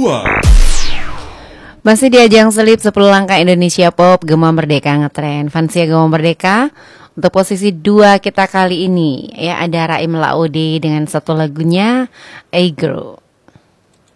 2. Masih di ajang selip 10 langkah Indonesia Pop Gema Merdeka ngetren. Fansia Gema Merdeka. Untuk posisi 2 kita kali ini ya ada Raim Laode dengan satu lagunya Hey Girl.